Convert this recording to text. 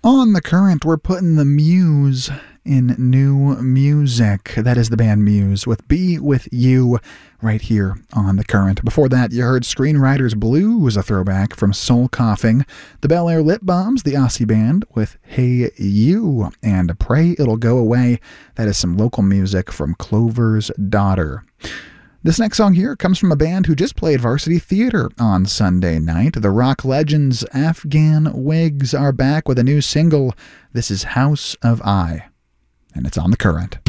On the Current, we're putting the Muse in new music. That is the band Muse with Be With You right here on The Current. Before that, you heard Screenwriters Blues, a throwback from Soul Coughing. The Bel Air Lip Bombs, the Aussie band, with Hey You. And Pray It'll Go Away. That is some local music from Clover's Daughter. This next song here comes from a band who just played Varsity Theater on Sunday night. The rock legends Afghan Wigs are back with a new single. This is House of I, and it's on The Current.